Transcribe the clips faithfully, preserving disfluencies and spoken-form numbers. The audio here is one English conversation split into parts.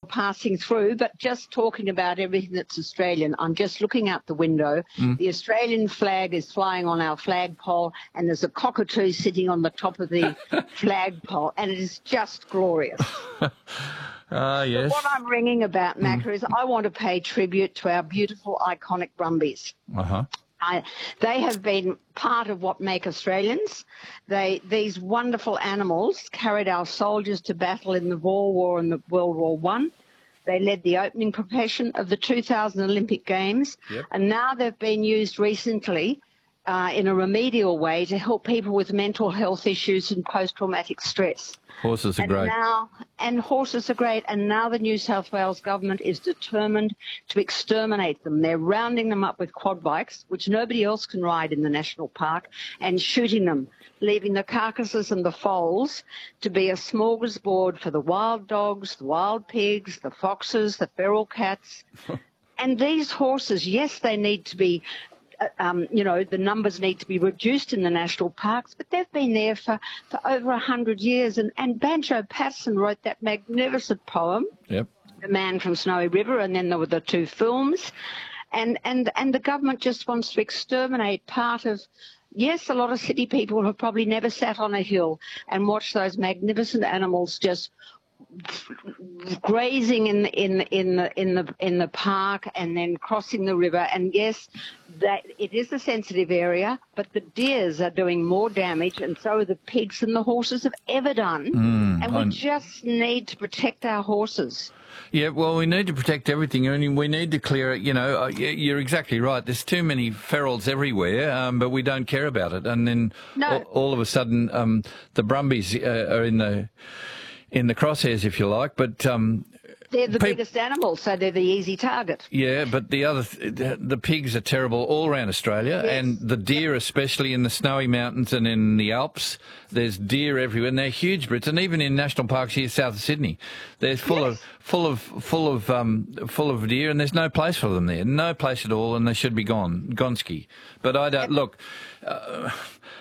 passing through, but just talking about everything that's Australian. I'm just looking out the window. Mm. The Australian flag is flying on our flagpole, and there's a cockatoo sitting on the top of the flagpole, and it is just glorious. Ah, uh, yes. But what I'm ringing about, Macca, mm. is I want to pay tribute to our beautiful, iconic Brumbies. Uh-huh. I, they have been part of what make Australians. They, these wonderful animals carried our soldiers to battle in the Boer War and the World War One. They led the opening procession of the two thousand Olympic Games, yep. and now they've been used recently uh, in a remedial way to help people with mental health issues and post-traumatic stress. Horses are and great. Now, and horses are great, and now the New South Wales government is determined to exterminate them. They're rounding them up with quad bikes, which nobody else can ride in the national park, and shooting them, leaving the carcasses and the foals to be a smorgasbord for the wild dogs, the wild pigs, the foxes, the feral cats. And these horses, yes, they need to be Um, you know, the numbers need to be reduced in the national parks, but they've been there for, for over a hundred years. And, and Banjo Paterson wrote that magnificent poem, yep. The Man from Snowy River, and then there were the two films. And, and, and the government just wants to exterminate part of, yes, a lot of city people have probably never sat on a hill and watched those magnificent animals just grazing in in in the in the in the park and then crossing the river. And yes, that it is a sensitive area, but the deers are doing more damage, and so are the pigs and the horses have ever done. Mm, and we I'm... just need to protect our horses. Yeah, well, we need to protect everything, and we need to clear it. You know, you're exactly right. There's too many ferals everywhere, um, but we don't care about it. And then no. all, all of a sudden, um, the Brumbies uh, are in the in the crosshairs, if you like. But um, they're the pe- biggest animals, so they're the easy target. Yeah, but the other, th- the pigs are terrible all around Australia, yes. and the deer, especially in the snowy mountains and in the Alps. There's deer everywhere, and they're huge Brits, and even in national parks here south of Sydney, they're full yes. of full of full of um, full of deer, and there's no place for them there, no place at all, and they should be gone, gonski. But I don't look. Uh,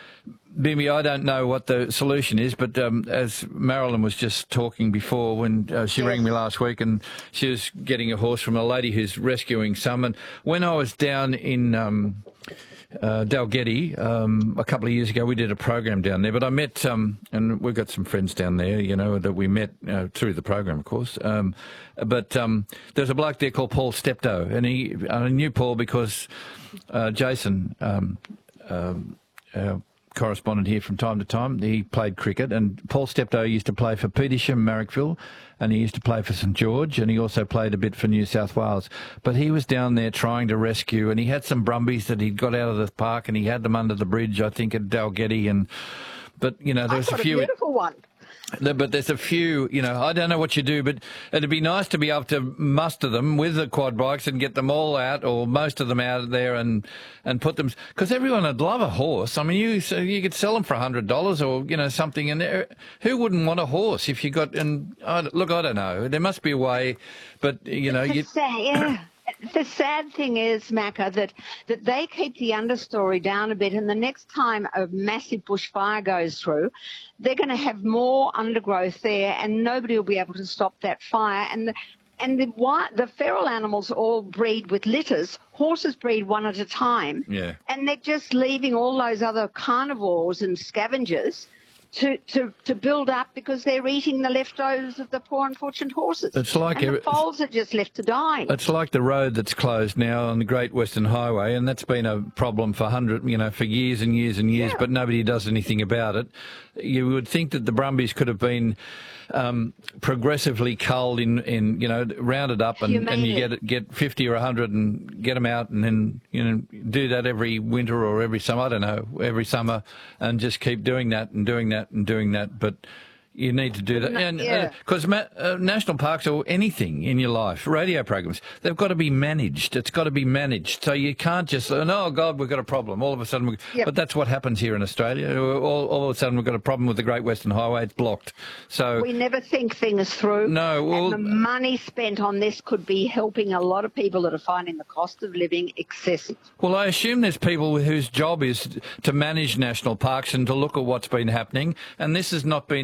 Bimmy, I don't know what the solution is, but um, as Marilyn was just talking before when uh, she yes. rang me last week, and she was getting a horse from a lady who's rescuing some. And when I was down in um, uh, Dalgety um, a couple of years ago, we did a program down there. But I met, um, and we've got some friends down there, you know, that we met uh, through the program, of course. Um, but um, there's a bloke there called Paul Steptoe, and he I knew Paul because uh, Jason. Um, um, uh, correspondent here from time to time. He played cricket, and Paul Steptoe used to play for Petersham, Marrickville, and he used to play for St George, and he also played a bit for New South Wales. But he was down there trying to rescue, and he had some Brumbies that he'd got out of the park, and he had them under the bridge, I think, at Dalgety. And but you know, there was a few. A beautiful one. But there's a few, you know, I don't know what you do, but it'd be nice to be able to muster them with the quad bikes and get them all out, or most of them out there, and and put them, because everyone would love a horse. I mean, you so you could sell them for a hundred dollars or you know something, and who wouldn't want a horse if you got? And I, look, I don't know, there must be a way, but you know, you. Yeah. The sad thing is, Macca, that, that they keep the understory down a bit, and the next time a massive bushfire goes through, they're going to have more undergrowth there, and nobody will be able to stop that fire. And the, and the, the feral animals all breed with litters. Horses breed one at a time, yeah. and they're just leaving all those other carnivores and scavengers To, to, to build up, because they're eating the leftovers of the poor unfortunate horses. It's like and every, the foals are just left to die. It's like the road that's closed now on the Great Western Highway, and that's been a problem for hundred, you know, for years and years and years. Yeah. But nobody does anything about it. You would think that the Brumbies could have been um, progressively culled in, in, you know, rounded up, and, and you get get fifty or a hundred and get them out, and then you know do that every winter or every summer. I don't know, every summer, and just keep doing that and doing that. and doing that, but you need to do that. And because yeah. uh, uh, national parks or anything in your life, radio programs, they've got to be managed. It's got to be managed. So you can't just, oh, God, we've got a problem. All of a sudden, we, yep. but that's what happens here in Australia. All, all of a sudden, we've got a problem with the Great Western Highway. It's blocked. So we never think things through. No. Well, and the money spent on this could be helping a lot of people that are finding the cost of living excessive. Well, I assume there's people whose job is to manage national parks and to look at what's been happening, and this has not been happening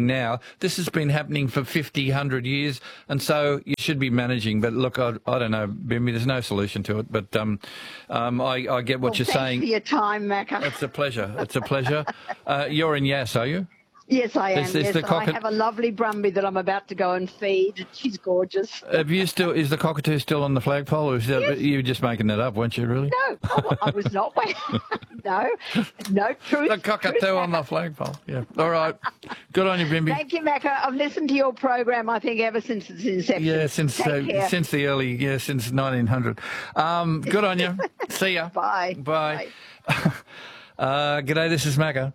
happening now. This has been happening for fifty, one hundred years, and so you should be managing. But look, I, I don't know, Bimby, there's no solution to it. But um, um, I, I get what well, you're thanks saying. For your time, Macca. It's a pleasure. It's a pleasure. uh, you're in Yass, are you? Yes, I am. Is, is yes, the cock- I have a lovely Brumby that I'm about to go and feed. She's gorgeous. Have you still? Is the cockatoo still on the flagpole, or is that Yes. you were just making that up, weren't you? Really? No, oh, I was not. no, no truth. The cockatoo truth, on the flagpole. Yeah. All right. Good on you, Bimby. Thank you, Macca. I've listened to your program, I think, ever since its inception. Yeah, since Take uh, care. since the early yeah, since nineteen hundred. Um, good on you. See ya. Bye. Bye. uh, g'day. This is Macca.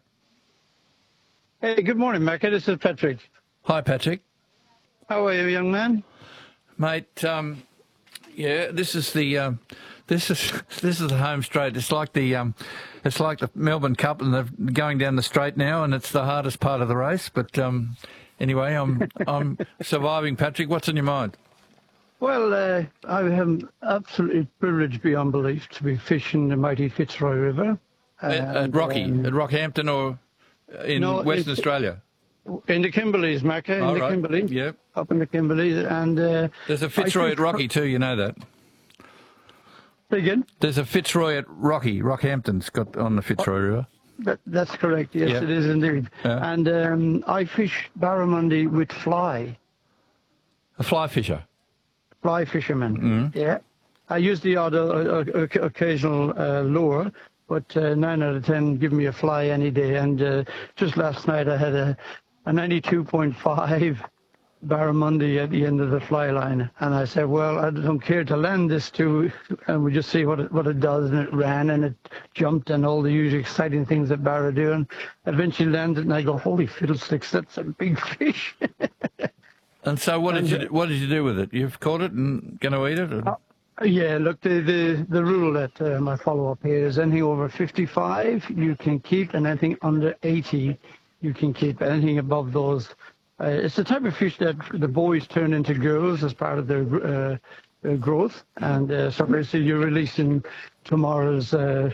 Hey, good morning, Macca. This is Patrick. Hi, Patrick. How are you, young man? Mate, um, yeah, this is the um, this is this is the home straight. It's like the um, it's like the Melbourne Cup, and they're going down the straight now, and it's the hardest part of the race. But um, anyway, I'm I'm surviving. Patrick, what's on your mind? Well, uh, I am absolutely privileged beyond belief to be fishing the mighty Fitzroy River. At, at Rocky, um, at Rockhampton, or in no, Western it's- Australia? In the Kimberleys, Macca, in All the right. Kimberley. Yep. Up in the Kimberleys. And, uh, There's a Fitzroy I at Rocky too. You know that. Say again? There's a Fitzroy at Rocky. Rockhampton's got on the Fitzroy River. That, that's correct. Yes, Yeah. it is indeed. Yeah. And um, I fish barramundi with fly, A fly fisher. fly fisherman. Mm-hmm. Yeah. I use the odd uh, uh, uh, occasional uh, lure, but uh, nine out of ten give me a fly any day. And uh, just last night I had a, a ninety-two point five barramundi at the end of the fly line, and I said, well, I don't care to land this to, and we just see what it, what it does. And it ran and it jumped and all the usual exciting things that barra do, and eventually landed, and I go, holy fiddlesticks, that's a big fish. And so, what did you what did you do with it? You've caught it and going to eat it? Or? Yeah, look, the, the, the rule that um, I follow up here is anything over fifty-five you can keep, and anything under eighty you can keep. Anything above those, uh, it's the type of fish that the boys turn into girls as part of their uh, uh, growth. And uh, so basically you're releasing tomorrow's uh,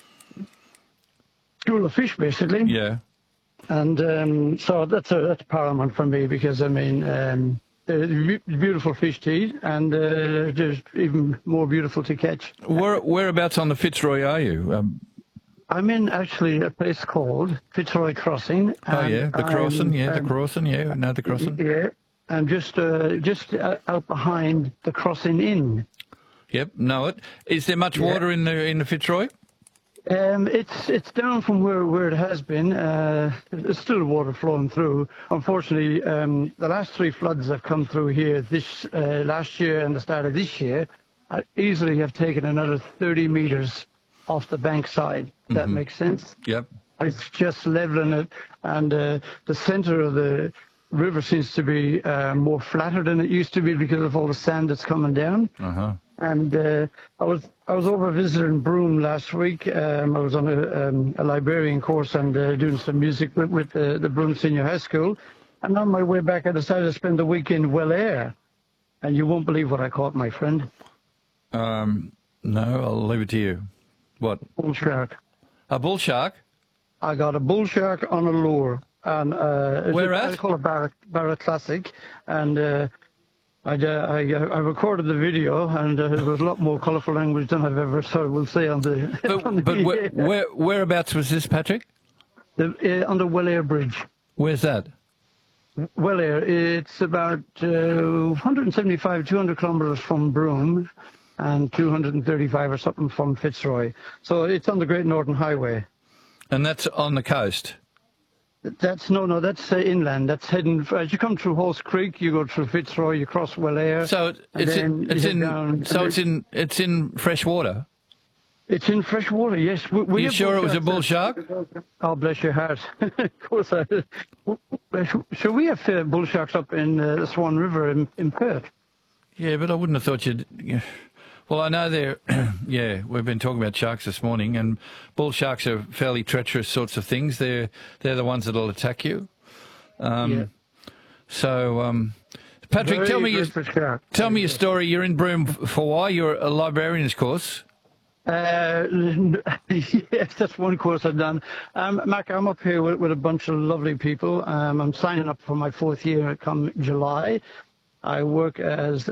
school of fish, basically. Yeah. And um, so that's a, that's paramount for me, because, I mean, um, they're be- beautiful fish to eat, and uh, just even more beautiful to catch. Where whereabouts on the Fitzroy are you? Um, I'm in actually a place called Fitzroy Crossing. oh yeah, the and crossing. I'm, Yeah, the um, crossing. Yeah, no, the crossing. Yeah, I'm just uh, just uh, out behind the Crossing Inn. Yep, know it. Is there much Yeah. water in the in the Fitzroy? Um, it's it's down from where, where it has been. Uh, there's still water flowing through. Unfortunately, um, the last three floods that have come through here this uh, last year and the start of this year, I easily have taken another thirty meters off the bank side. If that makes sense. Yep. It's just leveling it, and uh, the center of the river seems to be uh, more flatter than it used to be because of all the sand that's coming down. Uh huh. And uh, I was I was over visiting Broome last week. Um, I was on a, um, a librarian course and uh, doing some music with, with uh, the Broome Senior High School. And on my way back, I decided to spend the week in Welair. And you won't believe what I caught, my friend. Um, no, I'll leave it to you. What? Bull shark. A bull shark? I got a bull shark on a lure. And uh, it's Where a, at? I call it Barra, Barra Classic. And uh, I, uh, I, uh, I recorded the video, and uh, it was a lot more colourful language than I've ever heard, we'll say, on the... on the But, but where, where whereabouts was this, Patrick? the, uh, on the Welair Bridge. Where's that? Welair, it's about uh, one seventy-five, two hundred kilometres from Broome, and two hundred thirty-five or something from Fitzroy. So it's on the Great Northern Highway. And that's on the coast. That's no, no, that's uh, inland. That's heading as you come through Horse Creek. You go through Fitzroy, you cross Welair. So it, and it's then in, you it's head in down- so it's in it's in fresh water. It's in fresh water. Yes. We, we Are you have sure it was a bull sharks. shark? Oh, bless your heart. Of course I. So we have uh, bull sharks up in uh, the Swan River in, in Perth. Yeah, but I wouldn't have thought you'd. Yeah. Well, I know they're. Yeah, we've been talking about sharks this morning, and bull sharks are fairly treacherous sorts of things. They're they're the ones that'll attack you. Um, Yeah. So, um, Patrick, Very tell me your aggressive shark. tell me your story. You're in Broome for why? You're a librarian's course. Uh, yes, that's one course I've done. Um, Mac, I'm up here with, with a bunch of lovely people. Um, I'm signing up for my fourth year come July. I work as